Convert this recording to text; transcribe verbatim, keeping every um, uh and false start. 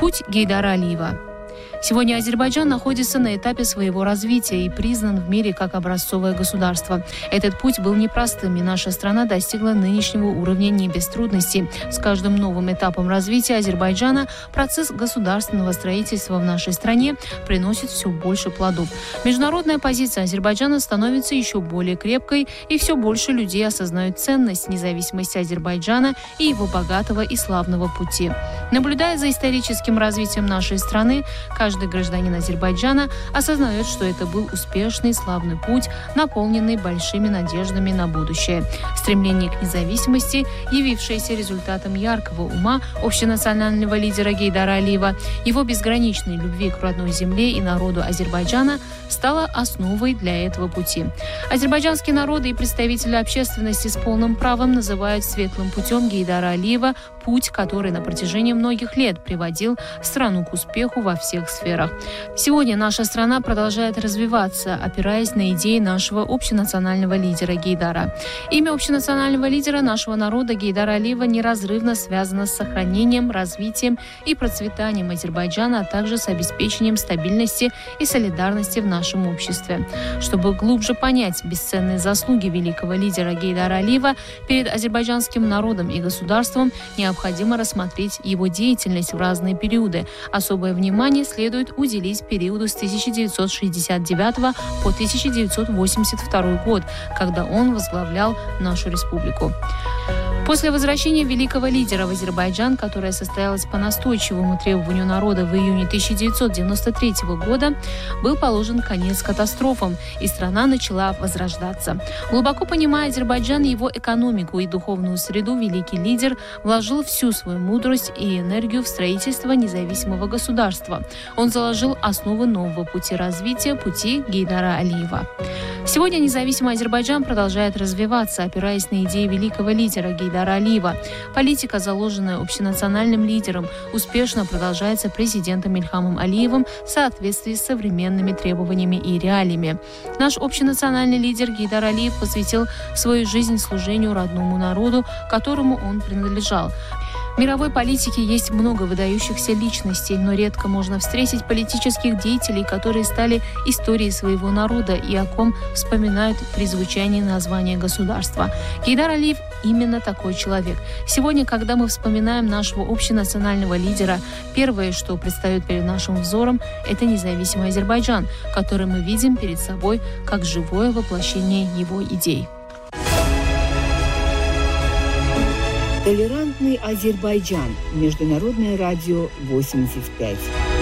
Путь Гейдара Алиева. Сегодня Азербайджан находится на этапе своего развития и признан в мире как образцовое государство. Этот путь был непростым, и наша страна достигла нынешнего уровня не без трудностей. С каждым новым этапом развития Азербайджана процесс государственного строительства в нашей стране приносит все больше плодов. Международная позиция Азербайджана становится еще более крепкой, и все больше людей осознают ценность независимости Азербайджана и его богатого и славного пути. Наблюдая за историческим развитием нашей страны, каждый гражданин Азербайджана осознает, что это был успешный, славный путь, наполненный большими надеждами на будущее. Стремление к независимости, явившееся результатом яркого ума общенационального лидера Гейдара Алиева, его безграничной любви к родной земле и народу Азербайджана, стало основой для этого пути. Азербайджанские народы и представители общественности с полным правом называют светлым путем Гейдара Алиева путь, который на протяжении многих лет приводил страну к успеху во всех сферах. Сегодня наша страна продолжает развиваться, опираясь на идеи нашего общенационального лидера Гейдара. Имя общенационального лидера нашего народа Гейдара Алиева неразрывно связано с сохранением, развитием и процветанием Азербайджана, а также с обеспечением стабильности и солидарности в нашем обществе. Чтобы глубже понять бесценные заслуги великого лидера Гейдара Алиева перед азербайджанским народом и государством, необходимо рассмотреть его деятельность в разные периоды. Особое внимание следует уделить периоду с тысяча девятьсот шестьдесят девятого по тысяча девятьсот восемьдесят второй год, когда он возглавлял нашу республику. После возвращения великого лидера в Азербайджан, которое состоялось по настойчивому требованию народа в июне тысяча девятьсот девяносто третьего года, был положен конец катастрофам, и страна начала возрождаться. Глубоко понимая Азербайджан, его экономику и духовную среду, великий лидер вложил всю свою мудрость и энергию в строительство независимого государства. Он заложил основы нового пути развития, пути Гейдара Алиева. Сегодня независимый Азербайджан продолжает развиваться, опираясь на идеи великого лидера Гейдара Алиева. Политика, заложенная общенациональным лидером, успешно продолжается президентом Ильхамом Алиевым в соответствии с современными требованиями и реалиями. Наш общенациональный лидер Гейдар Алиев посвятил свою жизнь служению родному народу, которому он принадлежал. В мировой политике есть много выдающихся личностей, но редко можно встретить политических деятелей, которые стали историей своего народа и о ком вспоминают при звучании названия государства. Гейдар Алиев именно такой человек. Сегодня, когда мы вспоминаем нашего общенационального лидера, первое, что предстает перед нашим взором, это независимый Азербайджан, который мы видим перед собой как живое воплощение его идей. Толерантный Азербайджан. Международное радио восемьдесят пять.